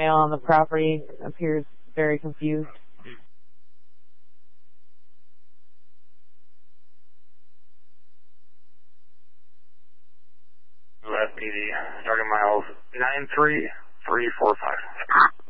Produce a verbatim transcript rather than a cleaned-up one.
male on the property appears very confused. Left P D, starting miles nine three three four five.